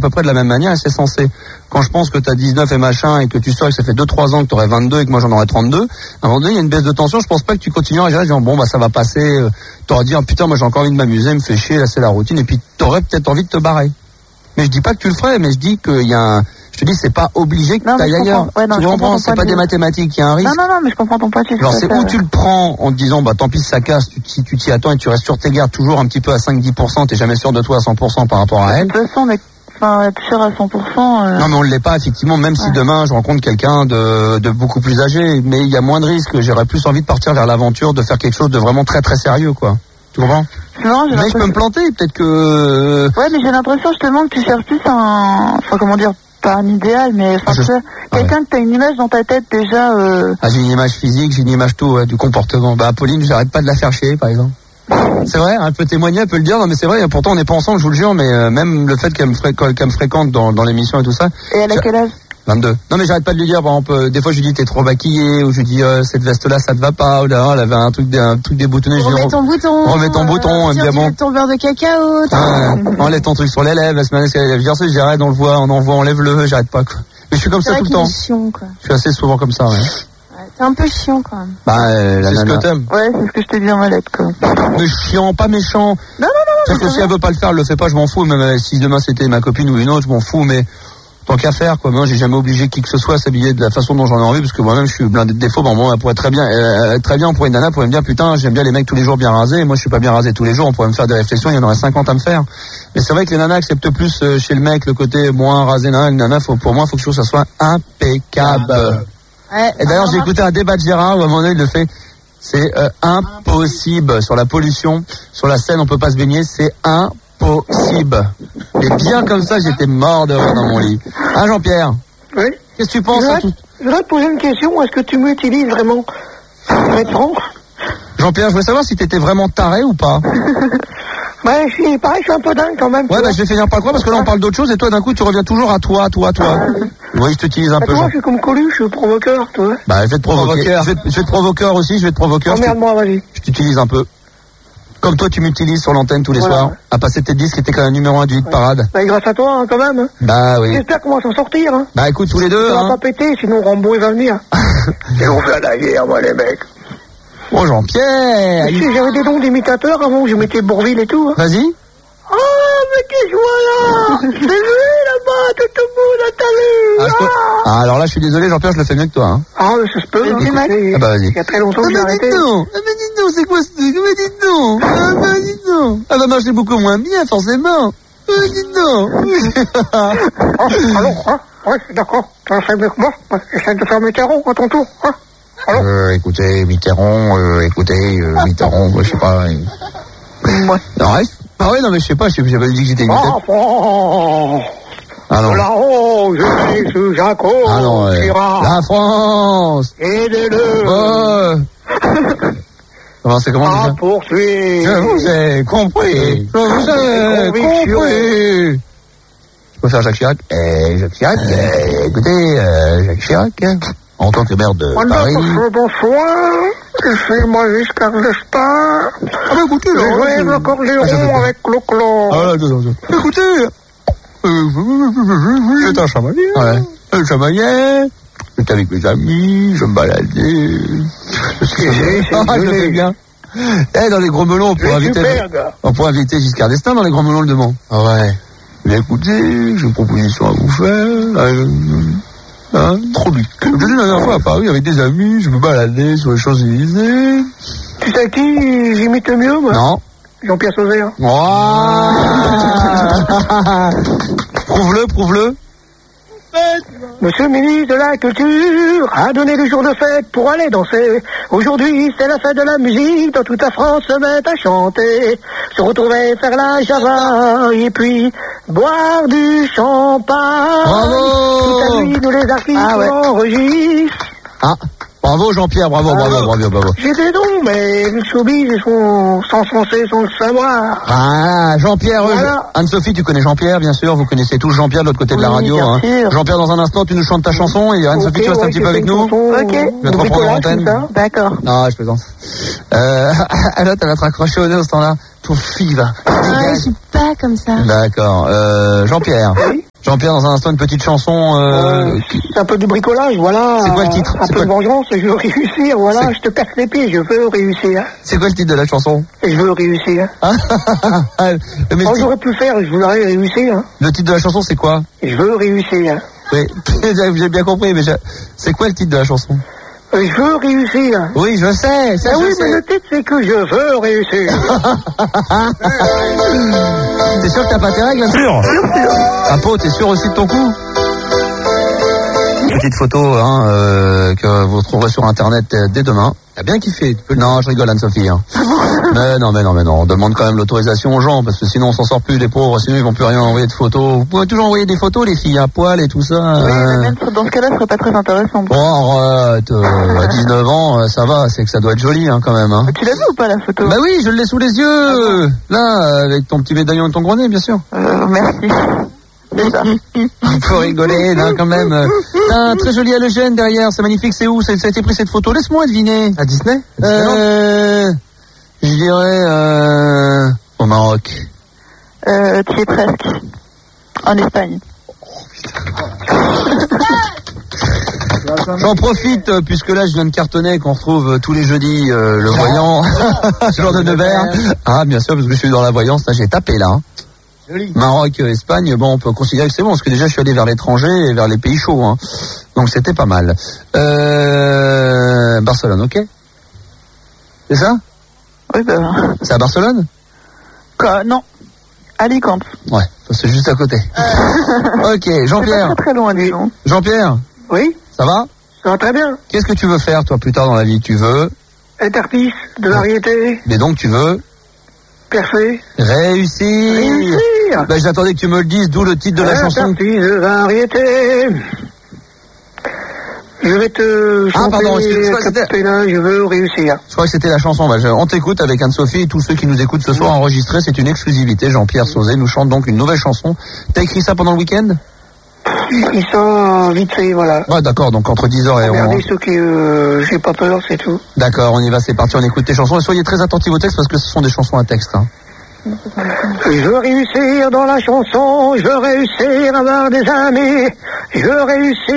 peu près de la même manière et c'est censé. Quand je pense que t'as 19 et machin et que tu sors et que ça fait 2-3 ans que t'aurais 22 et que moi j'en aurais 32, à un moment donné, il y a une baisse de tension, je pense pas que tu continueras à gérer, genre, bon, bah, ça va passer, t'auras dit, putain, moi j'ai encore envie de m'amuser, me fait chier, là c'est la routine, et puis t'aurais peut-être envie de te barrer. Mais je dis pas que tu le ferais, mais je dis qu'il y a je te dis, c'est pas obligé que t'ailles ailleurs. Ouais, non, tu comprends, c'est pas des mathématiques, il y a un risque. Non, mais je comprends ton point de vue. Alors c'est où tu le prends en te disant, bah tant pis, ça casse, si tu t'y attends et tu restes sur tes gardes toujours un petit peu à 5-10%, t'es jamais sûr de toi à 100% par rapport à elle. De toute façon, mais être sûr à 100%. Non, mais on ne l'est pas, effectivement, même si demain je rencontre quelqu'un de beaucoup plus âgé, mais il y a moins de risques, j'aurais plus envie de partir vers l'aventure, de faire quelque chose de vraiment très très sérieux, quoi. Tu comprends? Non, mais je peux me planter, peut-être que... Ouais, mais j'ai l'impression justement que tu cherches plus pas un idéal, mais quelqu'un que t'as une image dans ta tête déjà. J'ai une image physique, j'ai une image tout, du comportement. Bah, Pauline, j'arrête pas de la faire chier, par exemple. C'est vrai, elle peut témoigner, elle peut le dire, non mais c'est vrai, et pourtant on n'est pas ensemble, je vous le jure, mais même le fait qu'elle me fréquente dans l'émission et tout ça. Et elle a quel âge? 22. Non mais j'arrête pas de lui dire, par exemple, des fois je lui dis t'es trop maquillée, ou je lui dis cette veste là ça te va pas, ou là elle avait un truc déboutonné, je lui dis remets ton bouton, elle me dit bon. Ton beurre de cacao, enlève ton truc sur les lèvres, elle se met à dire ça, je dis arrête, on le voit, on envoie, enlève-le, j'arrête pas quoi. Mais je suis comme ça tout le temps. Chiant, quoi. Je suis assez souvent comme ça, ouais. T'es un peu chiant quand même. Bah, c'est ce que t'aimes. Ouais, c'est ce que je t'ai dit dans ma lettre, quoi. Mais chiant, pas méchant. Non. Parce que si elle veut pas le faire, elle le fait pas, je m'en fous. Même si demain c'était ma copine ou une autre, je m'en fous, mais tant qu'à faire, quoi. Moi, j'ai jamais obligé qui que ce soit à s'habiller de la façon dont j'en ai envie, parce que moi-même, je suis blindé de défauts. Bon, elle pourrait très bien, on pourrait une nana, pourrait me dire, putain, j'aime bien les mecs tous les jours bien rasés, et moi, je suis pas bien rasé tous les jours, on pourrait me faire des réflexions, il y en aurait 50 à me faire. Mais c'est vrai que les nanas acceptent plus chez le mec le côté moins rasé, les nanas, pour moi, faut que ça soit impeccable. Et d'ailleurs, j'ai écouté un débat de Gérard où à un moment donné, il le fait. C'est impossible sur la pollution, sur la Seine, on peut pas se baigner, c'est impossible. Et bien comme ça, j'étais mort de rire dans mon lit. Hein, Jean-Pierre? Oui. Qu'est-ce que tu penses? Je voudrais te poser une question. Est-ce que tu m'utilises vraiment? Pour être franc. Jean-Pierre, je voulais savoir si t'étais vraiment taré ou pas. Ouais, je suis un peu dingue quand même. Ouais, bah je vais finir par quoi, parce que là on parle d'autre chose et toi d'un coup tu reviens toujours à toi. Oui, je t'utilise un peu. Moi, je suis comme Coluche, je suis provoqueur, toi. Bah, je vais te provoquer. Je vais te provoqueur aussi, je vais te provoqueur. Emmerde-moi, vas-y. Je t'utilise un peu. Comme toi, tu m'utilises sur l'antenne tous les soirs, à passer tes disques qui étaient quand même numéro 1 du hit parade. Bah, grâce à toi, hein, quand même. Hein. Bah oui. J'espère qu'on va s'en sortir. Hein. Bah écoute, tous les deux. On va pas péter, sinon Rambo il va venir. Ils vont faire la guerre, moi, les mecs. Oh, Jean-Pierre. Tu sais, j'avais des dons d'imitateurs avant, je mettais Bourville et tout. Hein. Vas-y. Oh, mais qu'est-ce que je vois là? C'est lui là-bas, tout le monde a Ah, alors là, je suis désolé, Jean-Pierre, je le fais mieux que toi. Hein. Ah, mais ça se peut. Ah bah vas-y. Il y a très longtemps que j'ai arrêté. Dites donc, c'est quoi ce truc? Mais dites donc. Dites donc. Elle va marcher beaucoup moins bien, forcément. Dites donc. Alors, hein? Ouais, d'accord. Tu vas faire mieux que moi. Essaye de faire Mitterrand à ton tour. Hein? Écoutez, Mitterrand, je sais pas. Ouais. Non, reste. Ah ouais, non, mais je sais pas, j'ai pas dit que j'étais imité. Ah non. Là-haut, je suis sous Jaco. Ah non, la France. Aidez-le. Comment c'est comment déjà? Poursuivre. Je vous ai compris. Je peux faire Jacques Chirac. Jacques Chirac, écoutez, Jacques Chirac, en tant que maire de Paris. Bonsoir. C'est moi Giscard d'Estaing. Ah bah écoutez, je jouais l'accordéon avec Clo-Clo. Ah là, écoutez, c'est un chamaillé. Ouais. Un chamaillé. J'étais avec mes amis, je me baladais. Je le fais bien. Dans les gros melons, on pourrait inviter Giscard d'Estaing dans les gros melons le Mans. Ah ouais. Mais écoutez, j'ai une proposition à vous faire. Trop vite. Je l'ai dit la dernière fois à Paris avec des amis, je me baladais sur les Champs-Élysées. Tu sais qui j'imite le mieux, moi? Non. Jean-Pierre Sauzet. Prouve-le. Monsieur le ministre de la Culture a donné le jour de fête pour aller danser. Aujourd'hui, c'est la fête de la musique, dans toute la France se met à chanter. Se retrouver, faire la java, et puis boire du champagne. Bravo! Toute la nuit, nous les artistes enregistrent. Ah, bravo Jean-Pierre, bravo. J'ai des dons, mais les showbiz, ils sont censés sans le savoir. Ah, Jean-Pierre, voilà. Anne-Sophie, tu connais Jean-Pierre, bien sûr, vous connaissez tous Jean-Pierre de l'autre côté de la radio. Hein. Jean-Pierre, dans un instant, tu nous chantes ta chanson, et Anne-Sophie, tu restes un petit peu avec nous. Ok. Je vais te reprendre l'antenne. D'accord. Non, je plaisante. Alors, t'as notre accroché au nez au ce temps-là. Ton fille, va. Je suis pas comme ça. D'accord. Jean-Pierre. Oui. Jean-Pierre, dans un instant, une petite chanson. C'est un peu du bricolage, voilà. C'est quoi le titre? Un peu de vengeance, je veux réussir, voilà. Je te casse les pieds, je veux réussir. C'est quoi le titre de la chanson? Je veux réussir. Mais j'aurais pu faire, je voudrais réussir. Le titre de la chanson, c'est quoi? Je veux réussir. Oui, j'ai bien compris, mais c'est quoi le titre de la chanson? Je veux réussir. Oui, je sais. Ça, oui, sais. Mais le titre, c'est que je veux réussir. T'es sûr que t'as pas tes règles? Sûr. Apo, t'es sûr aussi de ton coup? Petite photo que vous trouverez sur internet dès demain. T'as bien kiffé. Non, je rigole, Anne-Sophie. Mais non. On demande quand même l'autorisation aux gens, parce que sinon on s'en sort plus, les pauvres, sinon ils vont plus rien envoyer de photos. Vous pouvez toujours envoyer des photos, les filles à poil et tout ça. Oui, mais même dans ce cas-là, ce serait pas très intéressant. Bon, arrête, à 19 ans, ça va, c'est que ça doit être joli quand même. Tu l'as vu ou pas la photo? Bah oui, je l'ai sous les yeux. Là, avec ton petit médaillon et ton gros nez, bien sûr. Merci. C'est ça. Faut rigoler, là, quand même. T'as un très joli halogène derrière, c'est magnifique, c'est où? Ça a été pris cette photo? Laisse-moi deviner. À Disney? Je dirais, au Maroc. Tu es presque. En Espagne. J'en profite, puisque là, je viens de cartonner, qu'on retrouve tous les jeudis, le voyant, Jean de Nevers. Ah, bien sûr, parce que je suis dans la voyance, là, j'ai tapé, là. Maroc, Espagne, bon, on peut considérer que c'est bon, parce que déjà, je suis allé vers l'étranger et vers les pays chauds, Donc, c'était pas mal. Barcelone, ok? C'est ça? Oui, ben... C'est à Barcelone? Quoi? Non. Alicante. Ouais, c'est juste à côté. Ok, Jean-Pierre. C'est pas très loin, Alicante. Jean-Pierre? Oui? Ça va? Ça va très bien. Qu'est-ce que tu veux faire, toi, plus tard dans la vie? Tu veux? Être artiste de variété. Mais donc, tu veux? Percer. Réussir. Ben, j'attendais que tu me le dises, d'où le titre de la chanson. Artiste de variété. Je vais te chanter. Ah, pardon, excuse-moi, je veux réussir. Je crois que c'était la chanson. On t'écoute avec Anne-Sophie et tous ceux qui nous écoutent ce soir enregistrés. C'est une exclusivité. Jean-Pierre Sauzet nous chante donc une nouvelle chanson. T'as écrit ça pendant le week-end? Ils sont vite fait, voilà. Ouais, d'accord, donc entre 10h et 11h. Regardez ceux qui j'ai pas peur, c'est tout. D'accord, on y va, c'est parti, on écoute tes chansons. Et soyez très attentifs au texte parce que ce sont des chansons à texte. Je veux réussir dans la chanson, je veux réussir à avoir des amis, je veux réussir.